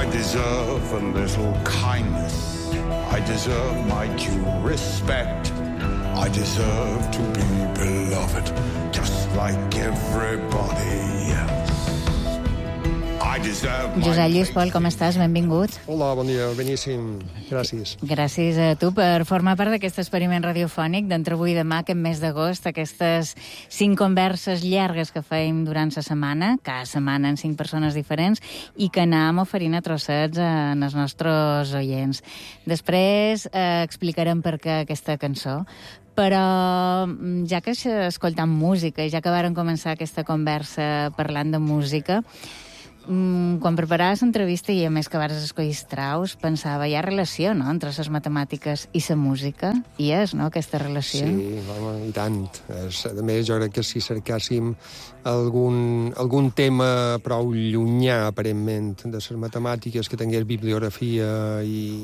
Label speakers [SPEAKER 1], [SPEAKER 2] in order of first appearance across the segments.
[SPEAKER 1] I deserve a little kindness. I deserve my due respect. I deserve to be beloved, just like everybody else. I deserve my...
[SPEAKER 2] Josep Lluís Pol, com estàs? Benvingut.
[SPEAKER 3] Hola, bon dia, beníssim. Gràcies.
[SPEAKER 2] Gràcies a tu per formar part d'aquest experiment radiofònic d'entre avui i demà, aquest mes d'agost, aquestes 5 converses llargues que fèiem durant la setmana, cada setmana en 5 persones diferents, i que anàvem oferint a trossets als nostres oients. Després explicarem per què aquesta cançó, però ja que escoltam música i ja que vàrem començar aquesta conversa parlant de música, quan preparaves l'entrevista i a més que vares escollir Strauss, pensava, hi ha relació, no?, entre les matemàtiques i la música? Hi és, no?, aquesta relació?
[SPEAKER 3] Sí, home, i tant. A més, jo crec que si cercàssim algun tema prou llunyà, aparentment, de les matemàtiques, que tingués bibliografia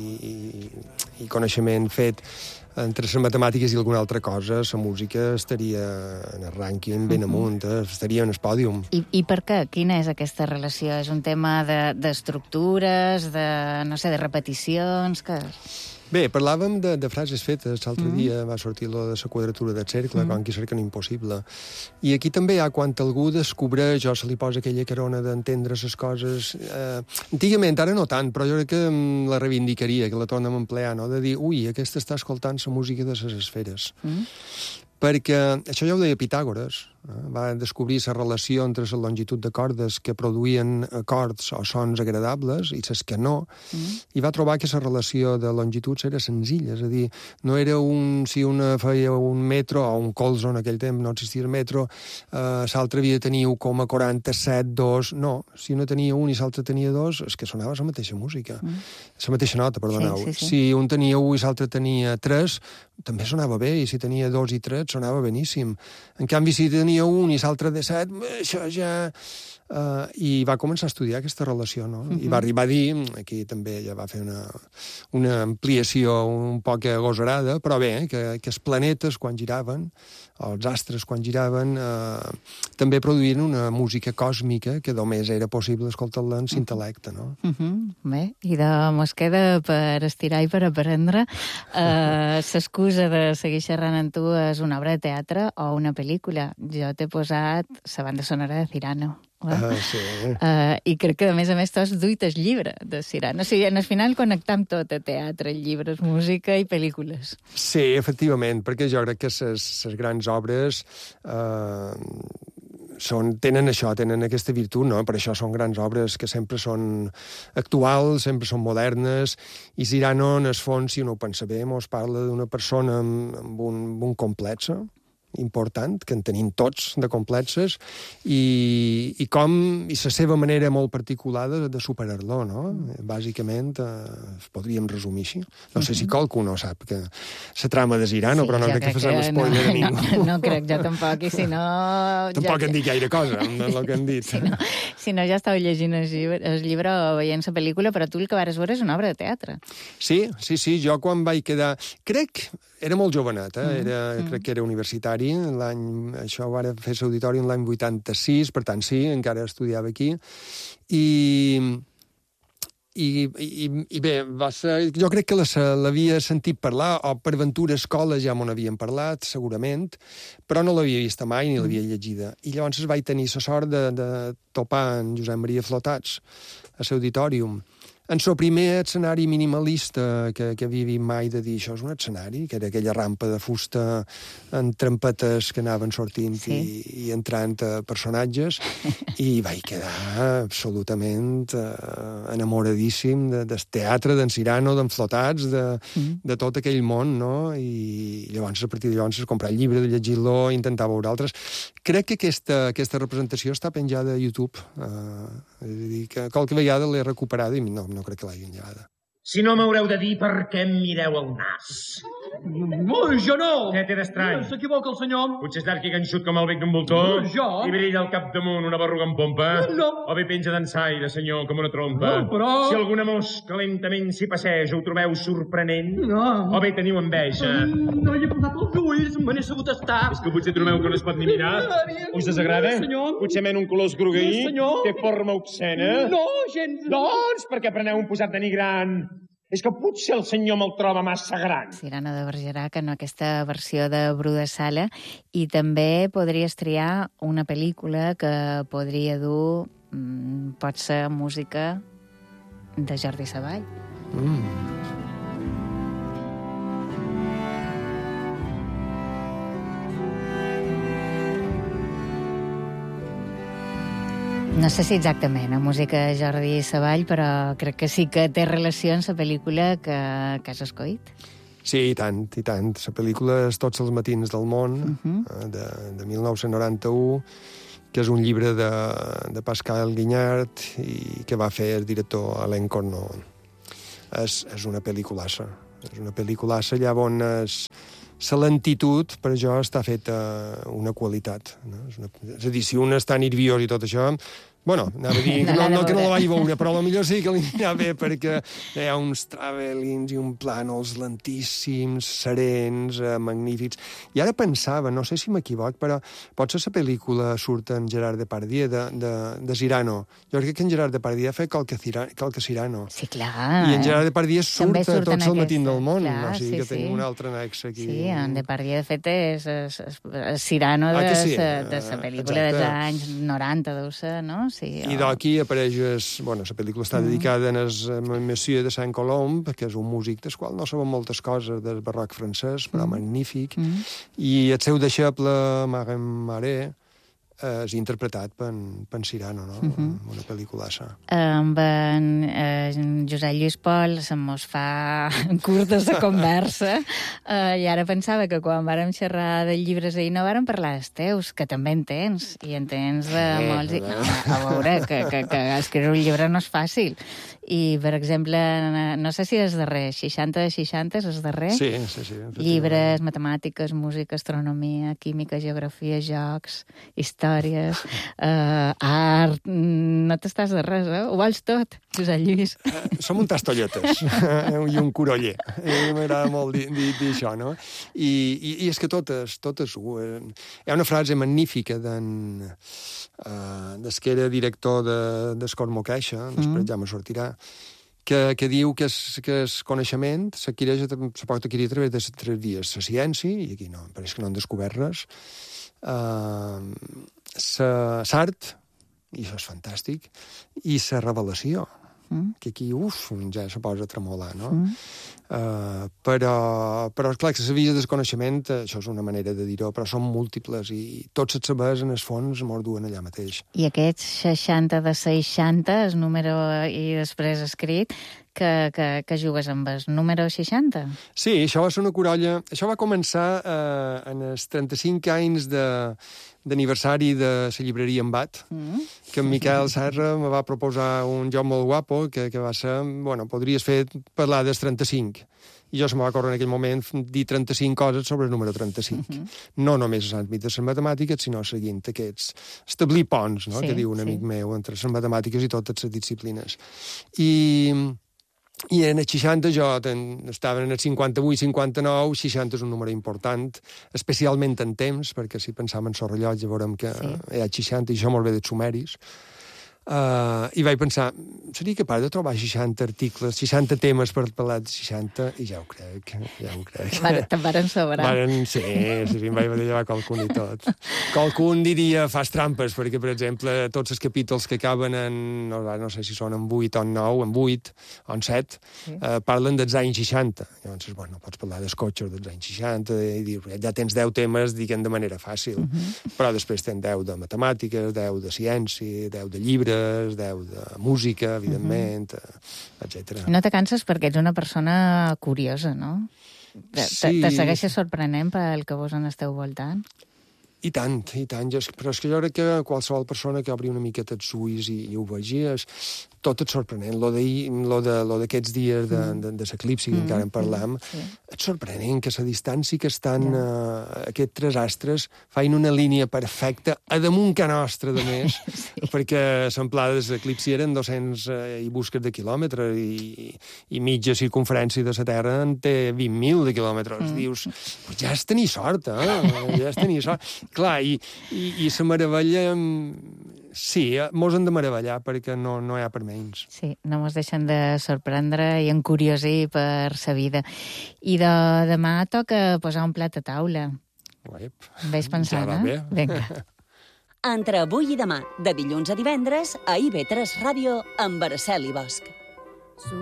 [SPEAKER 3] i coneixement fet entre les matemàtiques i alguna altra cosa, la música estaria en el rànquing ben amunt, estaria en el pòdium.
[SPEAKER 2] I per què? Quina és aquesta relació? És un tema d'estructures, no sé, de repeticions?
[SPEAKER 3] Bé, parlàvem de frases fetes. L'altre dia va sortir lo de la quadratura del cercle, quan qui cerca impossible. I aquí també hi ha quan algú descobreix o se li posa aquella carona d'entendre les coses. Antigament, ara no tant, però jo crec que la reivindicaria, que la tornem a emplear, no?, de dir, ui, aquesta està escoltant la música de les esferes. Perquè això ja ho deia Pitàgores, va descobrir la relació entre la longitud de cordes que produïen acords o sons agradables i les que no, i va trobar que la relació de longituds era senzilla, és a dir, no era si una feia un metro o un colzo, en aquell temps no existia el metro, l'altre havia de tenir 1,47, 2, no, si una tenia 1 i l'altre tenia 2, és que sonava la mateixa música, la mateixa nota, perdoneu.
[SPEAKER 2] Sí.
[SPEAKER 3] Si un tenia 1 i l'altre tenia 3, també sonava bé, i si tenia 2 i 3 sonava beníssim. En canvi, si tenia 1 i l'altre de 7, això ja... I va començar a estudiar aquesta relació, no? I va arribar a dir, aquí també ja va fer una ampliació un poc agosarada, però bé, que els planetes, quan giraven, o els astres, quan giraven, també produïen una música còsmica que només era possible escoltar-la en l'intel·lecte, no?
[SPEAKER 2] Bé, i mos queda per estirar i per aprendre. L'excusa de seguir xerrant amb tu és una obra de teatre o una pel·lícula. Jo t'he posat la banda sonora de Cyrano.
[SPEAKER 3] Sí.
[SPEAKER 2] I crec que, a més, tu has duit el llibre de Cyrano. O sigui, al final connectam tot, a teatre, llibres, música i pel·lícules.
[SPEAKER 3] Sí, efectivament, perquè jo crec que les grans obres tenen això, tenen aquesta virtut, no? Per això són grans obres que sempre són actuals, sempre són modernes, i Cyrano, en el fons, si uno ho pensa bé, mos parla d'una persona amb un complex important, que en tenim tots de complexes, i la seva manera molt particular de superar-lo, no? Bàsicament, podríem resumir així. No sé si qualcú no sap que la trama de Cyrano, però no crec que facem spoiler a ningú.
[SPEAKER 2] No crec, jo tampoc, i si no...
[SPEAKER 3] Tampoc en dic gaire cosa, amb el que han dit.
[SPEAKER 2] Si no, ja estava llegint el llibre o veient la pel·lícula, però tu el que vares veure és una obra de teatre.
[SPEAKER 3] Sí, jo quan vaig quedar... Era molt jovenet, crec que era universitari, això va fer l'auditori l'any 86, per tant sí, encara estudiava aquí, i bé, jo crec que l'havia sentit parlar, o per ventura escola ja m'ho havien parlat, segurament, però no l'havia vista mai ni l'havia llegida. I llavors vaig tenir la sort de topar en Josep Maria Flotats a l'auditorium. En el primer escenari minimalista que havia vist mai, de dir això és un escenari, que era aquella rampa de fusta amb trampetes que anaven sortint i entrant personatges, i vaig quedar absolutament enamoradíssim del teatre, d'en Cyrano, d'en Flotats, de tot aquell món, no? I llavors, a partir de llavors, comprar el llibre, de llegir-lo, intentar veure altres. Crec que aquesta representació està penjada a YouTube. És a dir, que qualque vegada l'he recuperada i no crec que l'hagin llevada.
[SPEAKER 4] Si no m'haureu de dir per què em mireu el nas.
[SPEAKER 5] No, jo no.
[SPEAKER 4] Què té d'estrany?
[SPEAKER 5] S'equivoca el senyor.
[SPEAKER 4] Potser és d'arc i ganxut com el bec d'un voltor?
[SPEAKER 5] No, jo.
[SPEAKER 4] I brilla al capdamunt una berruga en pompa?
[SPEAKER 5] No.
[SPEAKER 4] O bé penja d'ensaire, senyor, com una trompa?
[SPEAKER 5] No, però...
[SPEAKER 4] Si alguna mosca lentament s'hi passeja, ho trobeu sorprenent?
[SPEAKER 5] No.
[SPEAKER 4] O bé teniu enveja?
[SPEAKER 5] No hi he posat els ulls, me n'he sabut estar.
[SPEAKER 4] És que potser trobeu que no es pot ni mirar? Us desagrada?
[SPEAKER 5] Senyor.
[SPEAKER 4] Potser men un color esgrogueí?
[SPEAKER 5] Senyor.
[SPEAKER 4] Té forma obscena?
[SPEAKER 5] No, gens.
[SPEAKER 4] Doncs perquè preneu un posat denigrant. És que potser el senyor me'l troba massa gran.
[SPEAKER 2] Cirano de Bergerac en aquesta versió de Bru de Sala, i també podries triar una pel·lícula que podria dur, pot ser música de Jordi Savall. No sé si exactament a música de Jordi Savall, però crec que sí que té relació amb la pel·lícula que has escollit.
[SPEAKER 3] Sí, i tant, i tant. La pel·lícula és Tots els matins del món, de 1991, que és un llibre de Pascal Guignard i que va fer el director Alain Corneau. És una pel·lículassa. És una pel·lículassa allà on la lentitud, per això, està feta una qualitat. No? És a dir, si un està nerviós i tot això... Bueno, anava a dir no que no la vaig veure, però potser sí que li anirà bé, perquè hi ha uns travelings i uns plànols lentíssims, serens, magnífics. I ara pensava, no sé si m'equivoc, però potser la pel·lícula surt en Gerard Depardieu, de Cyrano. Jo crec que en Gerard Depardieu fa qualque Cyrano.
[SPEAKER 2] Sí, clar.
[SPEAKER 3] I en Gerard Depardieu surt a Tots els matins del món.
[SPEAKER 2] Clar,
[SPEAKER 3] o sigui que
[SPEAKER 2] sí.
[SPEAKER 3] tenim un altre nex aquí.
[SPEAKER 2] Sí, en Depardieu, de fet, és Cyrano de la pel·lícula dels anys 90, deu ser, no? Sí,
[SPEAKER 3] i d'aquí apareix... Bueno, la pel·lícula està dedicada a Monsieur de Saint-Colomb, que és un músic del qual no sabem moltes coses del barroc francès, però magnífic, i el seu deixeble, Marin Maré, és interpretat per Cyrano, no? Una pel·lículassa.
[SPEAKER 2] Amb en Josep Lluís Pol se mos fa curtes de conversa, i ara pensava que quan vàrem xerrar de llibres ahir no vàrem parlar dels teus, que també en tens, i en tens de molts... A veure, que escriure un llibre no és fàcil. I, per exemple, no sé si és darrer, 60 de 60 és darrer?
[SPEAKER 3] Sí.
[SPEAKER 2] Llibres, matemàtiques, música, astronomia, química, geografia, jocs, històries, art... No t'estàs de res, eh? Ho vols tot, Josep Lluís.
[SPEAKER 3] Som un tastolletes i un coroller. M'agrada molt dir això, no? I és que totes ho... Hi ha una frase magnífica des que era director d'Escort Mocaixa, després ja me sortirà, que diu que el coneixement se pot adquirir a través de 3 vies. La ciència, i aquí no, pareix que no han descobert res, l'art, i això és fantàstic, i la revelació, que aquí, ja se posa a tremolar, no? Però clar, que les vies del coneixement, això és una manera de dir-ho, però són múltiples, i tots els sabers, en el fons, mos duen allà mateix.
[SPEAKER 2] I aquests 60 de 60, el número i després escrit, que jugues amb el número 60?
[SPEAKER 3] Sí, això va ser una corolla... Això va començar en els 35 anys d'aniversari de la llibreria Embat, que en Miquel Serra me va proposar un joc molt guapo, que va ser... Bueno, podries parlar dels 35. I jo se me va córrer en aquell moment dir 35 coses sobre el número 35. No només els àmbits de les matemàtiques, sinó seguint aquests... Establir ponts, no?, que diu un amic meu, entre les matemàtiques i totes les disciplines. I en el 60 jo estava en el 58-59, 60 és un número important, especialment en temps, perquè si pensam en el rellotge veurem que hi ha 60, i això molt bé dels sumeris. I vaig pensar, seria capaç de trobar 60 articles, 60 temes per parlar de 60, i ja ho crec.
[SPEAKER 2] Te'n varen sobrar.
[SPEAKER 3] Sí, em vaig haver de llevar qualcun i tot. Qualcun diria, fas trampes, perquè, per exemple, tots els capítols que acaben en, no sé si són en 8 o en 9, en 8 o en 7, parlen dels anys 60. Llavors, bueno, pots parlar dels cotxes dels anys 60, i dir, ja tens 10 temes, diguem, de manera fàcil. Però després tens 10 de matemàtiques, 10 de ciència, 10 de llibres, 10 de música, evidentment, etc.
[SPEAKER 2] No te canses perquè ets una persona curiosa, no?
[SPEAKER 3] Sí.
[SPEAKER 2] Te segueixes sorprenent pel que vos en esteu voltant?
[SPEAKER 3] I tant. Però és que jo crec que qualsevol persona que obri una miqueta els ulls i ho vegi, tot és sorprenent. Lo d'aquests dies de l'eclipsi, que encara en parlam, és sorprenent que la distància que estan aquests 3 astres feien una línia perfecta a damunt que nostra, de més, perquè l'amplada de l'eclipsi eren 200 i busques de quilòmetres i mitja circunferència de la Terra en té 20.000 de quilòmetres. Dius, ja has tenir sort, ja has tenir sort. Clar, i la meravella... Sí, mos hem de meravellar, perquè no hi ha per menys.
[SPEAKER 2] Sí, no mos deixen de sorprendre i encuriosir per sa vida. I demà toca posar un plat a taula. Veig pensant,
[SPEAKER 3] ja va bé.
[SPEAKER 2] Vinga.
[SPEAKER 6] Entre avui i demà, de dilluns a divendres, a IB3 Ràdio, amb Araceli Bosch.